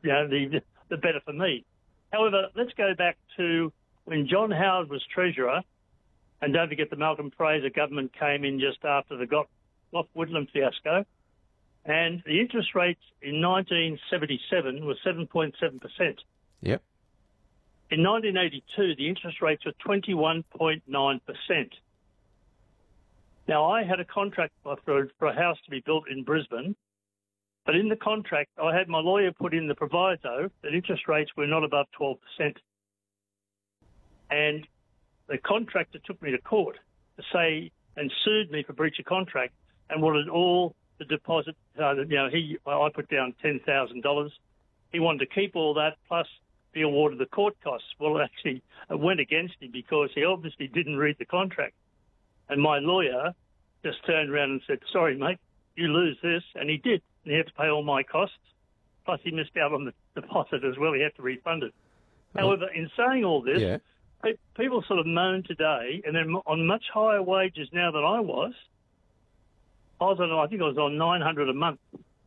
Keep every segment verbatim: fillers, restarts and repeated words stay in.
you know, the the better for me. However, let's go back to when John Howard was Treasurer, and don't forget the Malcolm Fraser government came in just after the Gough Whitlam fiasco, and the interest rates in nineteen seventy-seven were seven point seven percent. Yep. In nineteen eighty-two, the interest rates were twenty-one point nine percent. Now, I had a contract for, for a house to be built in Brisbane, but in the contract, I had my lawyer put in the proviso that interest rates were not above twelve percent. And the contractor took me to court to say, and sued me for breach of contract, and wanted all the deposit. Uh, you know, he, I put down ten thousand dollars. He wanted to keep all that, plus be awarded the court costs. Well, actually, it went against him because he obviously didn't read the contract. And my lawyer just turned around and said, sorry, mate, you lose this. And he did. And he had to pay all my costs. Plus, he missed out on the deposit as well. He had to refund it. Well, however, in saying all this, yeah. pe- people sort of moan today, and they're on much higher wages now than I was. I was on, I think I was on nine hundred dollars a month.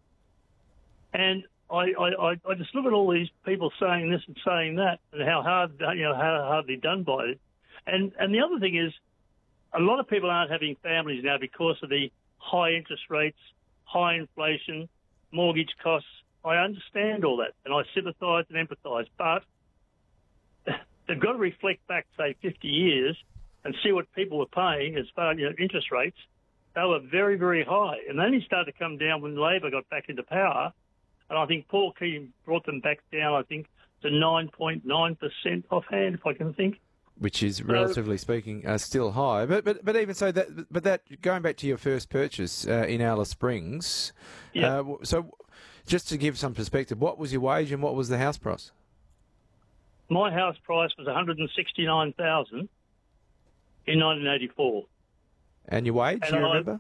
And I, I, I just look at all these people saying this and saying that, and how hard, you know, how hardly done by it. And and the other thing is, a lot of people aren't having families now because of the high interest rates, high inflation, mortgage costs. I understand all that, and I sympathise and empathise, but they've got to reflect back, say, fifty years and see what people were paying as far as, you know, interest rates. They were very, very high, and they only started to come down when Labor got back into power. And I think Paul Keating brought them back down, I think, to nine point nine percent offhand, if I can think. Which is, relatively so, speaking, uh, still high. But but but even so, that but that going back to your first purchase uh, in Alice Springs, yeah. uh, so just to give some perspective, what was your wage and what was the house price? My house price was one hundred sixty-nine thousand dollars in nineteen eighty-four. And your wage, and do you I, remember?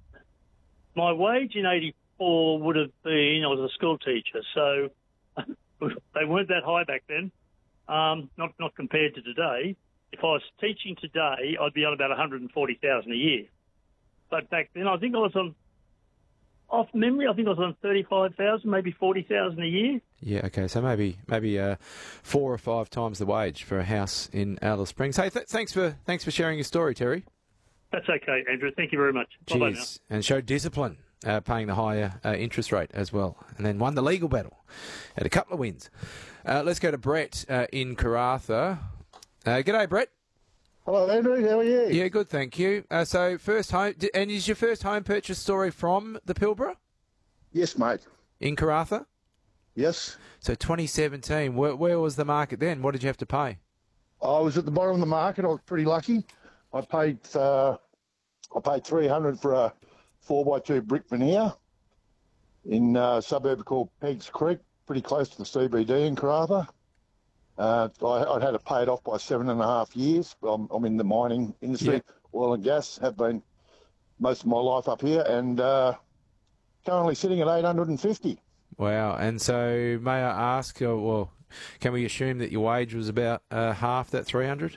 My wage in eighty-four would have been, I was a school teacher, so they weren't that high back then, um, not not compared to today. If I was teaching today, I'd be on about one hundred forty thousand dollars a year. But back then, I think I was on, off memory, I think I was on thirty-five thousand dollars, maybe forty thousand dollars a year. Yeah, okay, so maybe maybe uh, four or five times the wage for a house in Alice Springs. Hey, th- thanks for thanks for sharing your story, Terry. That's okay, Andrew. Thank you very much. Cheers. Bye-bye now. And showed discipline, uh, paying the higher uh, interest rate as well. And then won the legal battle. Had a couple of wins. Uh, let's go to Brett uh, in Karratha. Uh, g'day, Brett. Hello, Andrew. How are you? Yeah, good, thank you. Uh, so first home, and is your first home purchase story from the Pilbara? Yes, mate. In Karratha? Yes. So twenty seventeen, where, where was the market then? What did you have to pay? I was at the bottom of the market. I was pretty lucky. I paid uh, I paid three hundred for a four by two brick veneer in a suburb called Peggs Creek, pretty close to the C B D in Karratha. Uh, I, I'd had to pay it off by seven and a half years. I'm, I'm in the mining industry, yeah. oil and gas, have been most of my life up here, and uh, currently sitting at eight hundred fifty. Wow. And so may I ask, uh, well, can we assume that your wage was about uh, half that three hundred?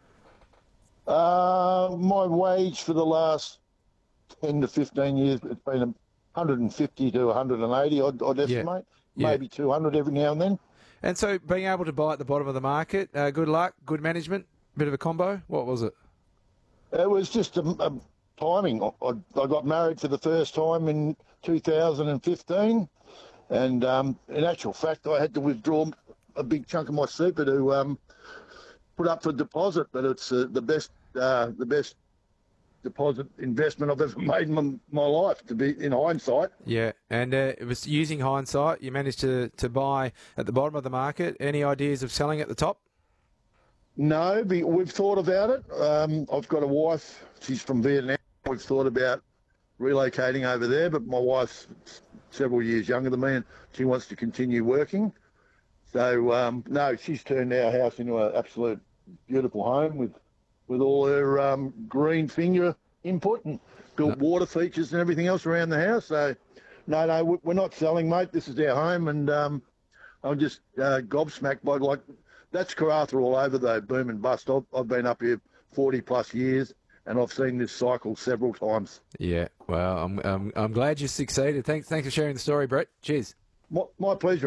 Uh, my wage for the last ten to fifteen years, it's been one hundred fifty to one hundred eighty, I'd, I'd estimate. Yeah. Maybe two hundred every now and then. And so being able to buy at the bottom of the market, uh, good luck, good management, bit of a combo. What was it? It was just a, a timing. I, I got married for the first time in two thousand fifteen, and um, in actual fact, I had to withdraw a big chunk of my super to um, put up for deposit, but it's uh, the best uh, the best deposit investment I've ever made in my, my life, to be in hindsight. Yeah, and uh, it was using hindsight. You managed to, to buy at the bottom of the market. Any ideas of selling at the top? No, be, we've thought about it. Um, I've got a wife. She's from Vietnam. We've thought about relocating over there, but my wife's several years younger than me, and she wants to continue working. So, um, no, she's turned our house into an absolute beautiful home with with all her um, green finger input and built no. water features and everything else around the house. So, no, no, we're not selling, mate. This is our home, and um, I'm just uh, gobsmacked by, like, that's Karratha all over, though, boom and bust. I've, I've been up here forty plus years, and I've seen this cycle several times. Yeah, well, I'm I'm, I'm glad you succeeded. Thanks, thanks for sharing the story, Brett. Cheers. My, my pleasure.